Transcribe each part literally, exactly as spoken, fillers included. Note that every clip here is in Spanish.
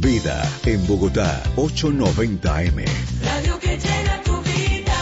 Vida en Bogotá, ochocientos noventa eme. Radio que llena tu vida.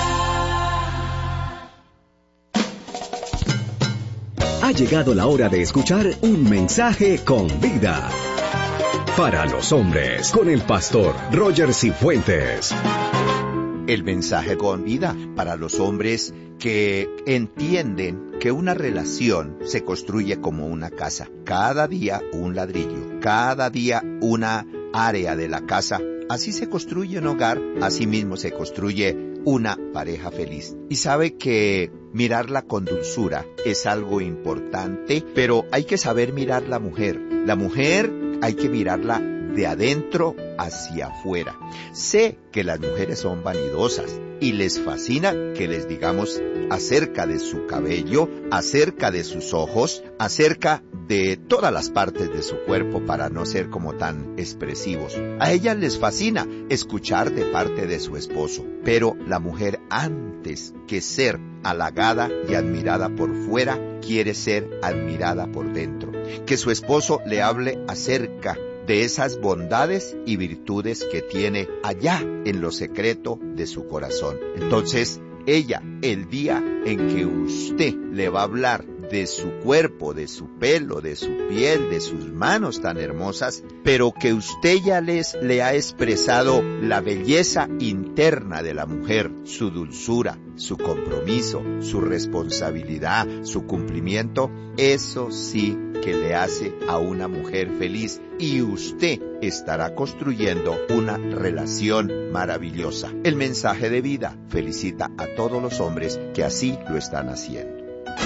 Ha llegado la hora de escuchar un mensaje con vida. Para los hombres, con el pastor Roger Cifuentes. El mensaje con vida para los hombres que entienden que una relación se construye como una casa. Cada día un ladrillo, cada día una área de la casa. Así se construye un hogar, así mismo se construye una pareja feliz. Y sabe que mirarla con dulzura es algo importante, pero hay que saber mirar la mujer. La mujer hay que mirarla de adentro hacia afuera. Sé que las mujeres son vanidosas y les fascina que les digamos acerca de su cabello, acerca de sus ojos, acerca de todas las partes de su cuerpo para no ser como tan expresivos. A ellas les fascina escuchar de parte de su esposo, pero la mujer antes que ser halagada y admirada por fuera, quiere ser admirada por dentro. Que su esposo le hable acerca de esas bondades y virtudes que tiene allá en lo secreto de su corazón. Entonces, ella, el día en que usted le va a hablar de su cuerpo, de su pelo, de su piel, de sus manos tan hermosas, pero que usted ya les le ha expresado la belleza interna de la mujer, su dulzura, su compromiso, su responsabilidad, su cumplimiento, eso sí que le hace a una mujer feliz y usted estará construyendo una relación maravillosa. El mensaje de vida felicita a todos los hombres que así lo están haciendo.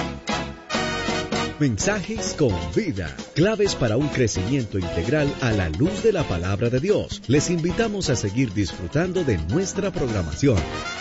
Mensajes con vida, claves para un crecimiento integral a la luz de la palabra de Dios. Les invitamos a seguir disfrutando de nuestra programación.